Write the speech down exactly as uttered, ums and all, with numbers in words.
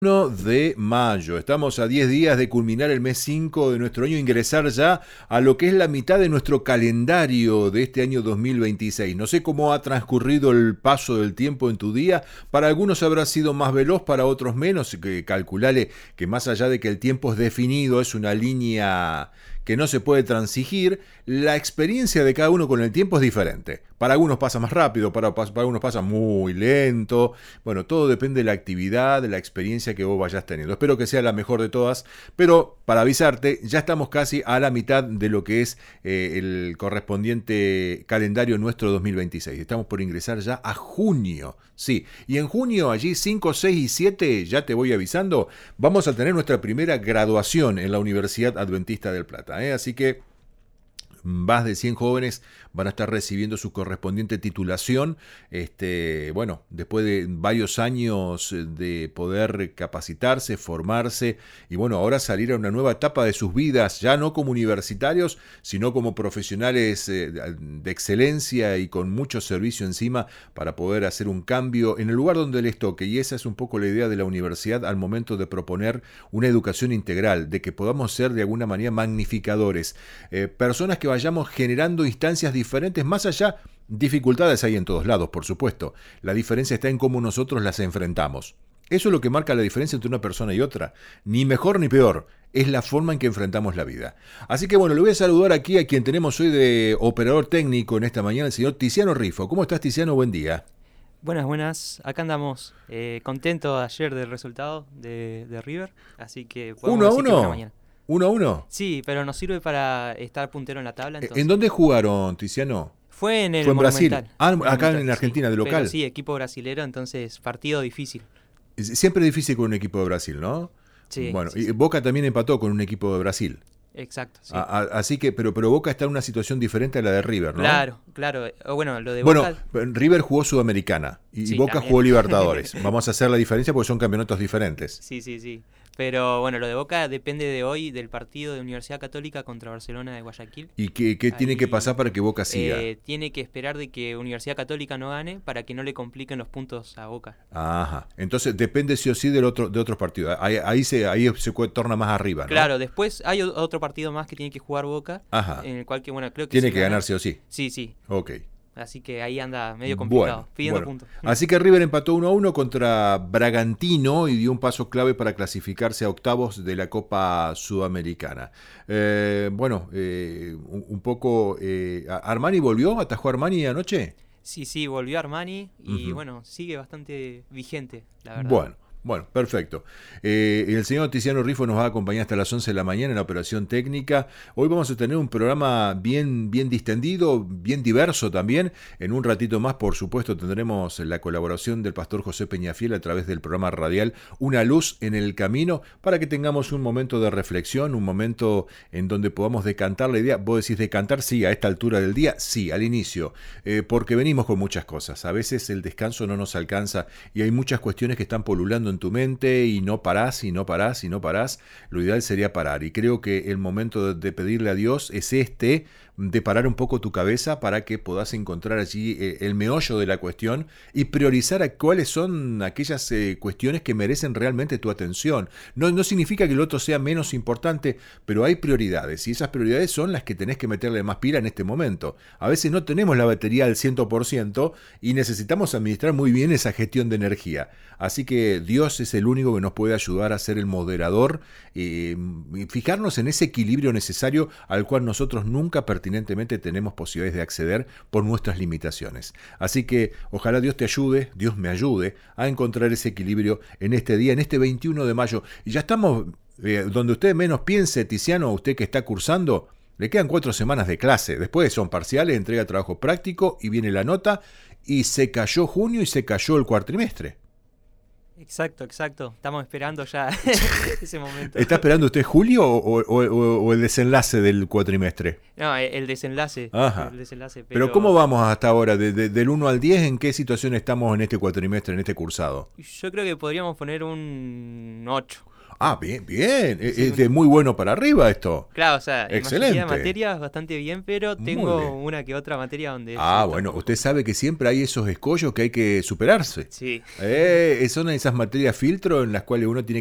uno de mayo. Estamos a diez días de culminar el mes cinco de nuestro año, ingresar ya a lo que es la mitad de nuestro calendario de este año dos mil veintiséis. No sé cómo ha transcurrido el paso del tiempo en tu día. Para algunos habrá sido más veloz, para otros menos. Que calculale que más allá de que el tiempo es definido, es una línea que no se puede transigir, la experiencia de cada uno con el tiempo es diferente. Para algunos pasa más rápido, para, para algunos pasa muy lento. Bueno, todo depende de la actividad, de la experiencia que vos vayas teniendo. Espero que sea la mejor de todas, pero para avisarte, ya estamos casi a la mitad de lo que es eh, el correspondiente calendario nuestro dos mil veintiséis. Estamos por ingresar ya a junio. Sí, y en junio, allí cinco, seis y siete, ya te voy avisando, vamos a tener nuestra primera graduación en la Universidad Adventista del Plata. ¿eh? Así que más de cien jóvenes van a estar recibiendo su correspondiente titulación, este, bueno, después de varios años de poder capacitarse, formarse y bueno, ahora salir a una nueva etapa de sus vidas, ya no como universitarios, sino como profesionales de excelencia y con mucho servicio encima para poder hacer un cambio en el lugar donde les toque. Y esa es un poco la idea de la universidad al momento de proponer una educación integral, de que podamos ser de alguna manera magnificadores, eh, personas que vayamos generando instancias diferentes, más allá, dificultades hay en todos lados, por supuesto. La diferencia está en cómo nosotros las enfrentamos. Eso es lo que marca la diferencia entre una persona y otra. Ni mejor ni peor. Es la forma en que enfrentamos la vida. Así que bueno, le voy a saludar aquí a quien tenemos hoy de operador técnico en esta mañana, el señor Tiziano Rifo. ¿Cómo estás, Tiziano? Buen día. Buenas, buenas. Acá andamos eh, contento ayer del resultado de, de River. Así que podemos ¿Uno a decir que buena uno? mañana. ¿Uno a uno? Sí, pero nos sirve para estar puntero en la tabla. Entonces. ¿En dónde jugaron, Tiziano? Fue en el Fue en Brasil. Monumental. Ah, acá Monumental, en Argentina, sí, de local. Pero sí, equipo brasilero, entonces partido difícil. Siempre es difícil con un equipo de Brasil, ¿no? Sí, Bueno, sí, y sí. Boca también empató con un equipo de Brasil. Exacto, sí. A, a, así que, pero, pero Boca está en una situación diferente a la de River, ¿no? Claro, claro. O bueno, lo de Bueno, Boca. River jugó Sudamericana y Sí, Boca también. jugó Libertadores. Vamos a hacer la diferencia porque son campeonatos diferentes. Sí, sí, sí. Pero bueno, lo de Boca depende de hoy del partido de Universidad Católica contra Barcelona de Guayaquil. ¿Y qué, qué tiene Ahí, que pasar para que Boca siga? Eh, tiene que esperar de que Universidad Católica no gane para que no le compliquen los puntos a Boca. Ajá. Entonces depende sí o sí del otro, de otros partidos. Ahí, ahí, se, ahí se torna más arriba, ¿no? Claro, después hay otro partido más que tiene que jugar Boca. Ajá. En el cual que, bueno, creo que Tiene si que gana, ganar sí o sí. Sí, sí. Ok. Así que ahí anda medio complicado, Bueno, pidiendo bueno. puntos. Así que River empató uno a uno contra Bragantino y dio un paso clave para clasificarse a octavos de la Copa Sudamericana. Eh, bueno, eh, un, un poco... Eh, ¿Armani volvió? ¿Atajó Armani anoche? Sí, sí, volvió Armani y Uh-huh. bueno, sigue bastante vigente, la verdad. Bueno. Bueno, perfecto. Eh, el señor Tiziano Rifo nos va a acompañar hasta las once de la mañana en la operación técnica. Hoy vamos a tener un programa bien, bien distendido, bien diverso también. En un ratito más, por supuesto, tendremos la colaboración del pastor José Peñafiel a través del programa radial Una Luz en el Camino, para que tengamos un momento de reflexión, un momento en donde podamos decantar la idea. ¿Vos decís decantar? Sí, a esta altura del día, sí, al inicio, eh, porque venimos con muchas cosas. A veces el descanso no nos alcanza y hay muchas cuestiones que están polulando en tu mente y no parás y no parás y no parás. Lo ideal sería parar, y creo que el momento de, de pedirle a Dios es este, de parar un poco tu cabeza para que puedas encontrar allí eh, el meollo de la cuestión y priorizar a cuáles son aquellas eh, cuestiones que merecen realmente tu atención. No, no significa que el otro sea menos importante, pero hay prioridades y esas prioridades son las que tenés que meterle más pila en este momento. A veces no tenemos la batería al cien por ciento y necesitamos administrar muy bien esa gestión de energía. Así que Dios es el único que nos puede ayudar a ser el moderador eh, y fijarnos en ese equilibrio necesario al cual nosotros nunca pertinentemente tenemos posibilidades de acceder por nuestras limitaciones. Así que ojalá Dios te ayude, Dios me ayude a encontrar ese equilibrio en este día, en este veintiuno de mayo. Y ya estamos, eh, donde usted menos piense, Tiziano, usted que está cursando, le quedan cuatro semanas de clase, después son parciales, entrega trabajo práctico y viene la nota, y se cayó junio y se cayó el cuatrimestre. Exacto, exacto. Estamos esperando ya ese momento. ¿Está esperando usted julio o, o, o, o el desenlace del cuatrimestre? No, el desenlace. Ajá. El desenlace pero... pero ¿cómo vamos hasta ahora? De, de, del uno al diez, ¿en qué situación estamos en este cuatrimestre, en este cursado? Yo creo que podríamos poner un ocho. Ah, bien, bien. Es Sí, es de muy bueno para arriba esto. claro, o sea, en Excelente. mayoría de materias bastante bien, pero Muy tengo bien. una que otra materia donde sí Ah, está un bueno, poco usted complicado. sabe que siempre hay esos escollos que hay que superarse. Sí. Eh, son esas materias filtro en las cuales uno tiene